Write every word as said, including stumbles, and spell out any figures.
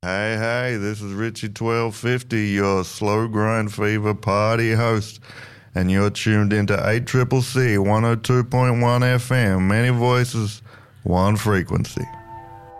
Hey, hey, this is Richie twelve fifty, your Slow Grind Fever party host, and you're tuned into eight C C C one oh two point one F M, many voices, one frequency.